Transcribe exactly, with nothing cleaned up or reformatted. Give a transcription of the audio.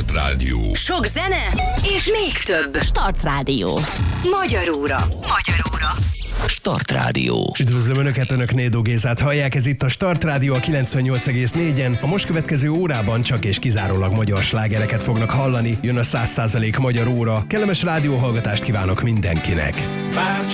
Start Rádió. Sok zene és még több. Start Rádió. Magyaróra. Magyaróra. Start Rádió. Üdvözlöm Önöket, Önök Nédó Gézát hallják, ez itt a Start Rádió a kilencvennyolc egész négyen. A most következő órában csak és kizárólag magyar slágereket fognak hallani. Jön a száz százalék magyar óra. Kellemes rádióhallgatást kívánok mindenkinek.